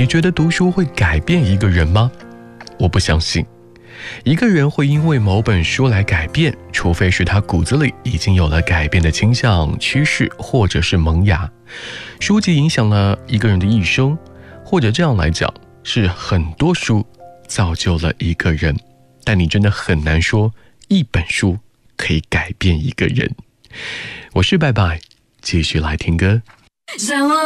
你觉得读书会改变一个人吗？我不相信。一个人会因为某本书来改变，除非是他骨子里已经有了改变的倾向、趋势或者是萌芽。书籍影响了一个人的一生，或者这样来讲，是很多书造就了一个人，但你真的很难说一本书可以改变一个人。我是拜拜，继续来听歌。